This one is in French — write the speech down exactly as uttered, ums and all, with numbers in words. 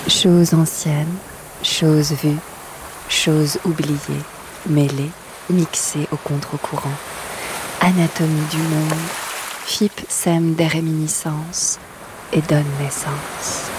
Choses anciennes, choses vues, choses oubliées, mêlées, mixées au contre-courant. Anatomie du monde, F I P sème des réminiscences et donne naissance.